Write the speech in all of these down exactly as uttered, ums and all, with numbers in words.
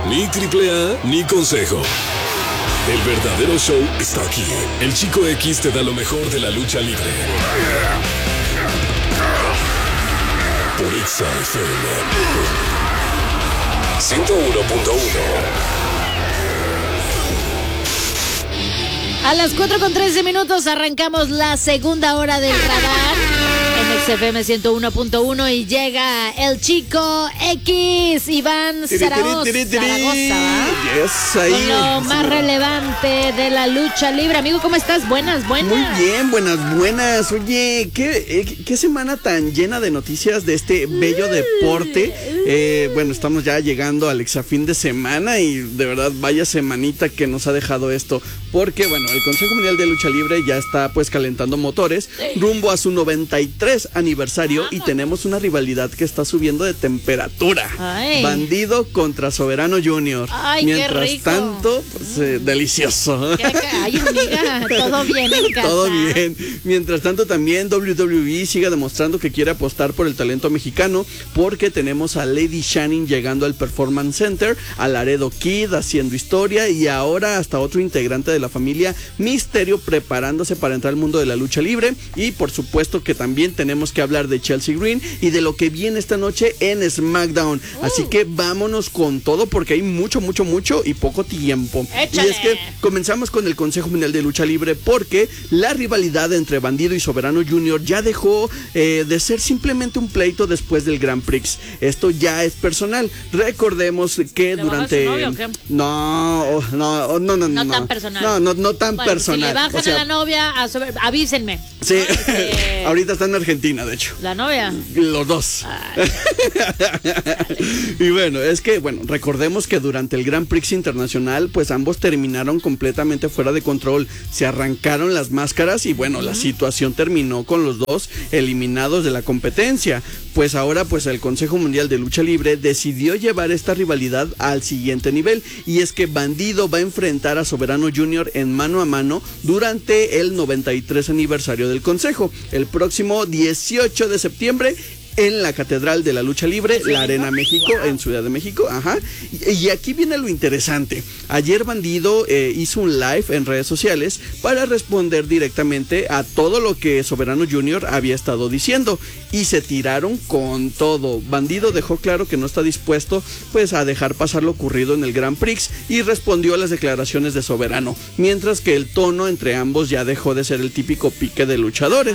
Ni triple A, ni consejo. El verdadero show está aquí. El Chico X te da lo mejor de la lucha libre. Por Exa F M ciento uno punto uno. A las cuatro con trece minutos arrancamos la segunda hora del radar en Exa F M ciento uno punto uno y llega el Chico X, Iván Zaragoza, Zaragoza, ¿va? Yes, ahí. Con lo más relevante de la lucha libre. Amigo, ¿cómo estás? Buenas, buenas. Muy bien, buenas, buenas. Oye, ¿qué, qué semana tan llena de noticias de este bello deporte? Eh, bueno, estamos ya llegando al exafín de semana y de verdad vaya semanita que nos ha dejado esto. Porque, bueno, el Consejo Mundial de Lucha Libre ya está pues calentando motores rumbo a su noventa y tres aniversario y tenemos una rivalidad que está subiendo de temperatura. Ay. Bandido contra Soberano Junior. Ay, Mientras qué rico. tanto, pues, eh, delicioso. ¿Qué, qué? Ay, amiga, todo bien en casa. Todo bien. Mientras tanto, también doble u doble u E sigue demostrando que quiere apostar por el talento mexicano porque tenemos a Lady Shannon llegando al Performance Center, a Laredo Kid haciendo historia y ahora hasta otro integrante de la familia Misterio preparándose para entrar al mundo de la lucha libre. Y por supuesto que también tenemos que hablar de Chelsea Green y de lo que viene esta noche en SmackDown. Uh. Así que vámonos con todo porque hay mucho, mucho, mucho y poco tiempo. Échale. Y es que comenzamos con el Consejo Mundial de Lucha Libre porque la rivalidad entre Bandido y Soberano Junior ya dejó eh, de ser simplemente un pleito después del Grand Prix. Esto ya es personal. Recordemos que ¿Le durante... baja su novio o qué? No, no, no, no, No no. tan personal. No, no, no tan bueno, personal. Si le bajan o sea, a la novia, a sobre... avísenme. Sí, Este... ahorita está en Argentina, de hecho. ¿La novia? Los dos. Y bueno, es que, bueno, recordemos que durante el Grand Prix Internacional, pues ambos terminaron completamente fuera de control. Se arrancaron las máscaras y bueno, uh-huh. la situación terminó con los dos eliminados de la competencia. Pues ahora, pues el Consejo Mundial de Lucha Libre decidió llevar esta rivalidad al siguiente nivel. Y es que Bandido va a enfrentar a Soberano Junior en mano a mano durante el noventa y tres aniversario del Consejo, el próximo dieciocho de septiembre en la Catedral de la Lucha Libre, la Arena México, wow. en Ciudad de México, ajá. Y, y aquí viene lo interesante. Ayer Bandido eh, hizo un live en redes sociales para responder directamente a todo lo que Soberano Junior había estado diciendo y se tiraron con todo. Bandido dejó claro que no está dispuesto pues a dejar pasar lo ocurrido en el Grand Prix y respondió a las declaraciones de Soberano, mientras que el tono entre ambos ya dejó de ser el típico pique de luchadores.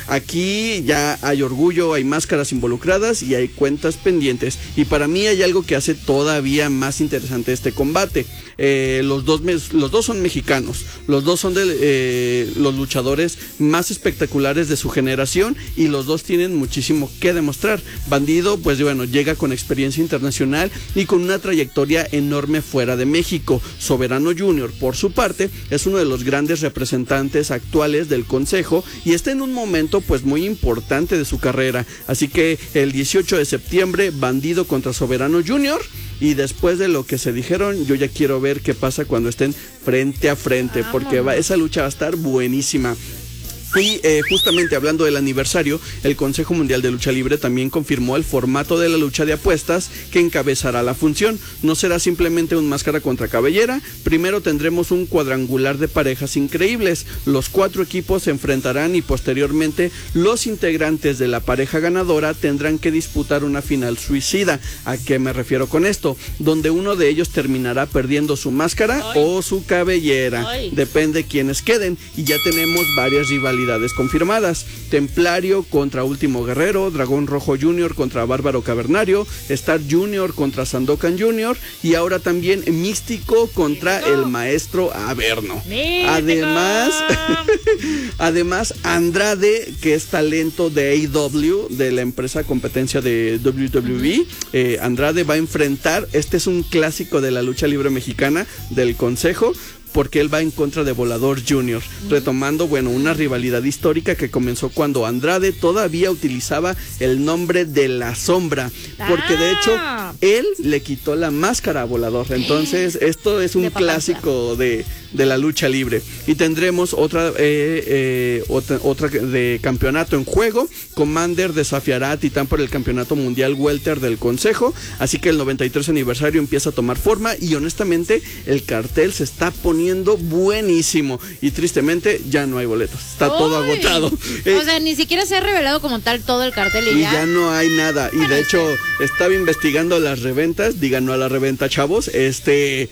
Aquí ya hay orgullo, hay máscaras involucradas y hay cuentas pendientes. Y para mí hay algo que hace todavía más interesante este combate. Eh, los, dos me- los dos son mexicanos, los dos son de eh, los luchadores más espectaculares de su generación y los dos tienen muchísimo que demostrar. Bandido, pues bueno, llega con experiencia internacional y con una trayectoria enorme fuera de México. Soberano Junior, por su parte, es uno de los grandes representantes actuales del Consejo y está en un momento pues muy importante de su carrera. Así que el dieciocho de septiembre, Bandido contra Soberano Junior. Y después de lo que se dijeron, yo ya quiero ver qué pasa cuando estén frente a frente, porque va, esa lucha va a estar buenísima. Y eh, justamente hablando del aniversario, el Consejo Mundial de Lucha Libre también confirmó el formato de la lucha de apuestas que encabezará la función. No será simplemente un máscara contra cabellera. Primero tendremos un cuadrangular de parejas increíbles. Los cuatro equipos se enfrentarán y posteriormente los integrantes de la pareja ganadora tendrán que disputar una final suicida. ¿A qué me refiero con esto? Donde uno de ellos terminará perdiendo su máscara Ay. o su cabellera. Ay. Depende quiénes queden. Y ya tenemos varias rivalidades confirmadas. Templario contra Último Guerrero, Dragón Rojo Junior contra Bárbaro Cavernario, Star Junior contra Sandokan Junior y ahora también Místico contra Místico. el Maestro Averno. Místico. Además, además Andrade, que es talento de A E W, de la empresa competencia de doble u doble u E, uh-huh. eh, Andrade va a enfrentar, este es un clásico de la lucha libre mexicana del Consejo, porque él va en contra de Volador Junior, uh-huh. retomando, bueno, una rivalidad histórica que comenzó cuando Andrade todavía utilizaba el nombre de La Sombra, porque ah. de hecho él le quitó la máscara a Volador. Entonces esto es un clásico de, de la lucha libre. Y tendremos otra, eh, eh, otra otra de campeonato en juego. Commander desafiará a Titán por el campeonato mundial welter del Consejo, así que el noventa y tres aniversario empieza a tomar forma y honestamente el cartel se está poniendo buenísimo y tristemente ya no hay boletos, está Uy. todo agotado. Eh, o sea, ni siquiera se ha revelado como tal todo el cartel y, y ya. ya no hay nada. Y de hecho estaba investigando las reventas, digan no a la reventa, chavos, este...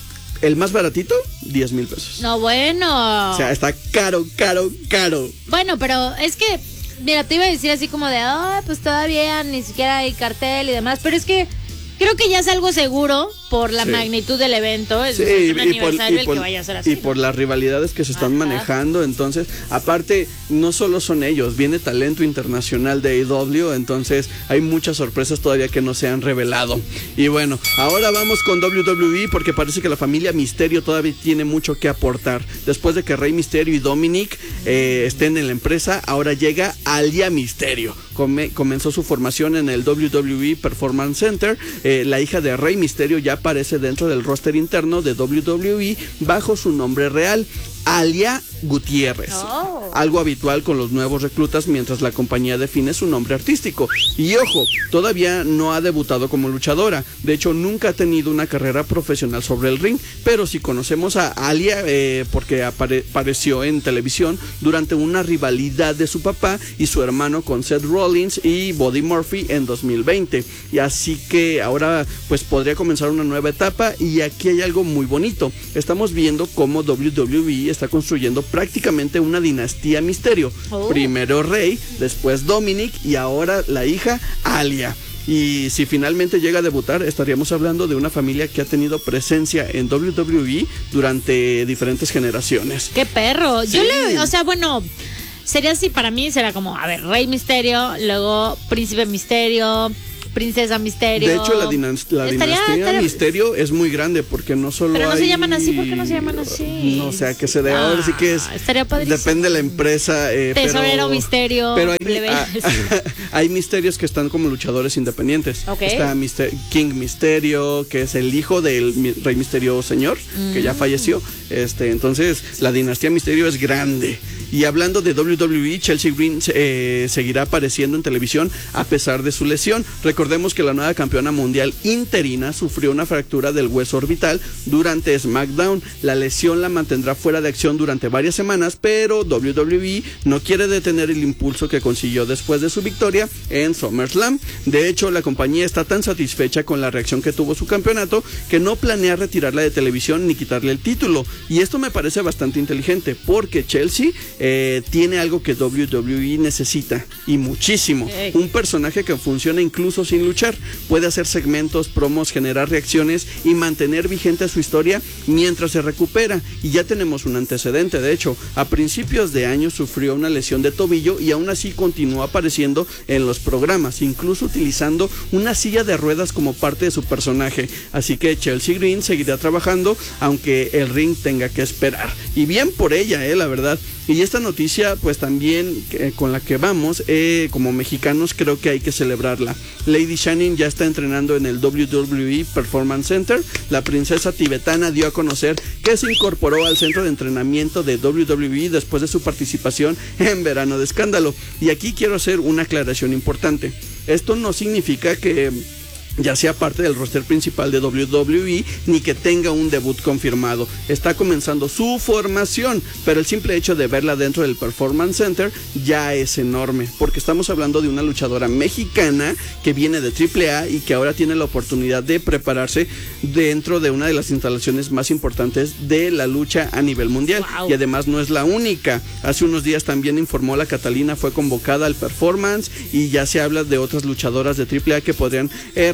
el más baratito, diez mil pesos. No, bueno. O sea, está caro, caro, caro. Bueno, pero es que, mira, te iba a decir así como de, ah, oh, pues todavía ni siquiera hay cartel y demás, pero es que creo que ya es algo seguro por la sí. magnitud del evento, es, sí, es un aniversario por, el por, que vaya a ser así. Y por las rivalidades que se están Ajá. manejando, entonces, aparte, no solo son ellos, viene talento internacional de A E W, entonces hay muchas sorpresas todavía que no se han revelado. Y bueno, ahora vamos con W W E porque parece que la familia Misterio todavía tiene mucho que aportar. Después de que Rey Misterio y Dominic eh, estén en la empresa, ahora llega Alia Misterio. Come, comenzó su formación en el W W E Performance Center. Eh, la hija de Rey Misterio ya aparece dentro del roster interno de W W E bajo su nombre real, Alia Gutiérrez. Oh. Algo habitual con los nuevos reclutas mientras la compañía define su nombre artístico. Y ojo, todavía no ha debutado como luchadora. De hecho, nunca ha tenido una carrera profesional sobre el ring. Pero si conocemos a Alia eh, porque apare- apareció en televisión durante una rivalidad de su papá y su hermano con Seth Rollins y Buddy Murphy en dos mil veinte. Y así que ahora pues podría comenzar una nueva etapa. Y aquí hay algo muy bonito. Estamos viendo cómo W W E está construyendo prácticamente una dinastía Misterio. Oh. Primero Rey, después Dominic y ahora la hija Alia. Y si finalmente llega a debutar, estaríamos hablando de una familia que ha tenido presencia en W W E durante diferentes generaciones. ¡Qué perro! Sí. Yo le, o sea, bueno, sería así para mí, será como, a ver, Rey Misterio, luego Príncipe Misterio, Princesa Misterio. De hecho, la, dinast- la estaría, dinastía estaría... Misterio es muy grande porque no solo Pero no hay... se llaman así, ¿por qué no se llaman así? No sé a qué se debe. Ah, ahora sí que es... Estaría padrísimo. Depende de la empresa. Eh, Tesorero pero, Misterio. Pero hay, ah, hay misterios que están como luchadores independientes. Okay. Está Mister- King Misterio, que es el hijo del mi- Rey Misterio Señor, mm. que ya falleció. Este, entonces, la dinastía Misterio es grande. Y hablando de W W E, Chelsea Green eh, seguirá apareciendo en televisión a pesar de su lesión. Recordemos que la nueva campeona mundial interina sufrió una fractura del hueso orbital durante SmackDown. La lesión la mantendrá fuera de acción durante varias semanas, pero W W E no quiere detener el impulso que consiguió después de su victoria en SummerSlam. De hecho, la compañía está tan satisfecha con la reacción que tuvo su campeonato que no planea retirarla de televisión ni quitarle el título. Y esto me parece bastante inteligente porque Chelsea Eh, tiene algo que W W E necesita y muchísimo, hey. un personaje que funciona incluso sin luchar, puede hacer segmentos, promos, generar reacciones y mantener vigente su historia mientras se recupera. Y ya tenemos un antecedente. De hecho, a principios de año sufrió una lesión de tobillo y aún así continuó apareciendo en los programas, incluso utilizando una silla de ruedas como parte de su personaje. Así que Chelsea Green seguirá trabajando aunque el ring tenga que esperar, y bien por ella, eh, la verdad. Y esta noticia, pues también eh, con la que vamos, eh, como mexicanos creo que hay que celebrarla. Lady Shannon ya está entrenando en el W W E Performance Center. La princesa tibetana dio a conocer que se incorporó al centro de entrenamiento de W W E después de su participación en Verano de Escándalo. Y aquí quiero hacer una aclaración importante. Esto no significa que ya sea parte del roster principal de W W E, ni que tenga un debut confirmado. Está comenzando su formación, pero el simple hecho de verla dentro del Performance Center ya es enorme, porque estamos hablando de una luchadora mexicana que viene de triple A y que ahora tiene la oportunidad de prepararse dentro de una de las instalaciones más importantes de la lucha a nivel mundial. Wow. Y además no es la única. Hace unos días también informó la Catalina fue convocada al Performance y ya se habla de otras luchadoras de triple A que podrían eh,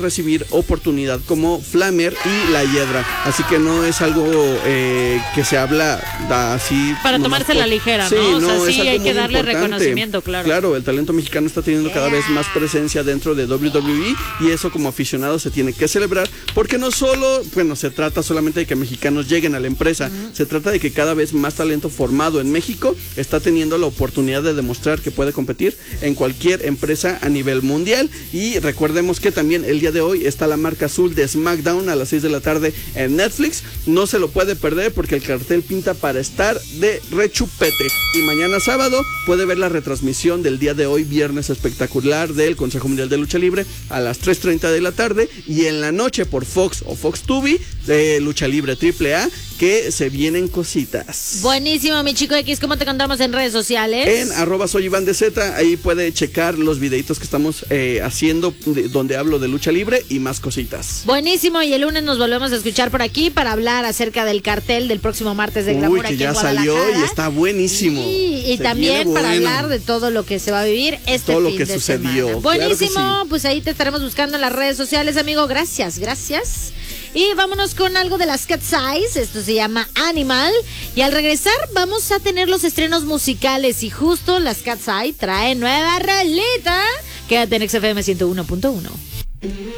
recibir oportunidad como Flamer y La Hiedra. Así que no es algo eh, que se habla da, así. Para tomarse la ligera, sí, ¿no? no, O sea, sí es hay que darle importante. reconocimiento, claro. Claro, el talento mexicano está teniendo cada vez más presencia dentro de doble u doble u E y eso como aficionado se tiene que celebrar porque no solo, bueno, se trata solamente de que mexicanos lleguen a la empresa, uh-huh. se trata de que cada vez más talento formado en México está teniendo la oportunidad de demostrar que puede competir en cualquier empresa a nivel mundial. Y recordemos que también el día de hoy está la marca azul de SmackDown a las seis de la tarde en Netflix. No se lo puede perder porque el cartel pinta para estar de rechupete. Y mañana sábado puede ver la retransmisión del día de hoy, viernes espectacular del Consejo Mundial de Lucha Libre a las tres treinta de la tarde y en la noche por Fox o Fox Tubi de Lucha Libre triple A, que se vienen cositas. Buenísimo, mi chico X. ¿Cómo te contamos en redes sociales? En arroba soy Iván de Z, ahí puede checar los videitos que estamos eh, haciendo de, donde hablo de lucha libre y más cositas. Buenísimo, y el lunes nos volvemos a escuchar por aquí para hablar acerca del cartel del próximo martes de Glamour. Uy, que aquí ya en salió y está buenísimo. Y, y también para bueno. hablar de todo lo que se va a vivir este todo fin lo que de sucedió. semana. Buenísimo, claro sí. Pues ahí te estaremos buscando en las redes sociales, amigo. Gracias, gracias. Y vámonos con algo de las Cat's Eyes. Esto se llama Animal. Y al regresar vamos a tener los estrenos musicales. Y justo las Cat's Eyes traen nueva rolita. Quédate en X F M ciento uno punto uno.